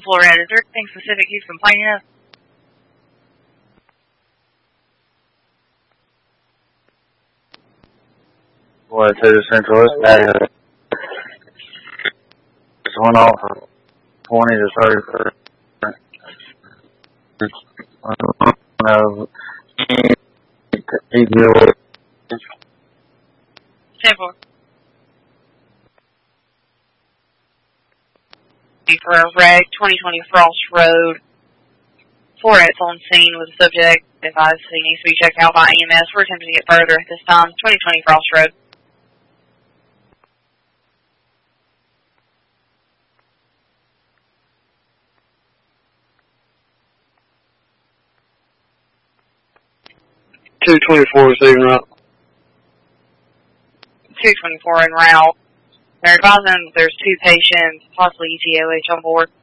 Florida. Is there anything specific he's complaining of? What, to the Central West? It's went off for 20 to 30%. Simple. For a wreck, 2020 Frost Road. Florida's on scene with the subject. Advised he needs to be checked out by EMS. We're attempting to get further at this time. 2020 Frost Road. Receiving route. 224 en route. They're advising there's 2 patients, possibly ETOH on board.